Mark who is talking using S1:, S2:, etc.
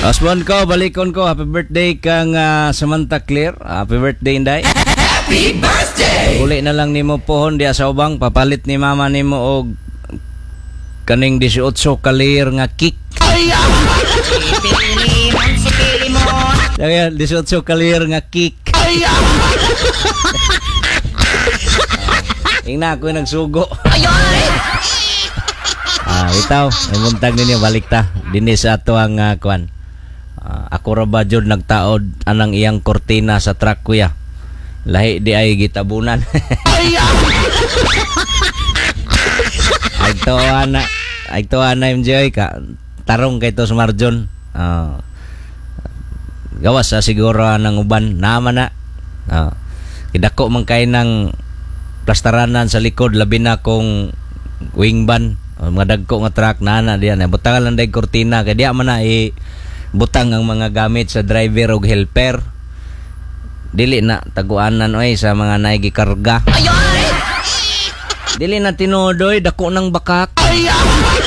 S1: Osbon ko, balikon ko. Happy birthday kang Samantha Clear. Happy birthday, Inday.
S2: Happy birthday!
S1: Uli na lang nimo pohon diya sa ubang. Papalit ni mama nimo og kaning 18 kalir nga kick. Kaya 18 kalir nga kick. Ingna ako nagsugo. Itaw, ay muntag ninyo balik ta. Dinis sa ato ang kwan. Ako ra ba jud nagtaod anang iyang kortina sa truck kuya. Lahi di ay gitabunan. Ay to ana MJ ka tarong kay to Marjon. Gawas sa siguro nang uban naman na. Kidako man kay nang plastaranan sa likod labi na kung wingban mga dagko nga truck na diyan butangan lang day kortina kay diya man na butang ang mga gamit sa driver og helper dili na taguanan oy sa mga naigikarga dili na tinudoy dako ng bakak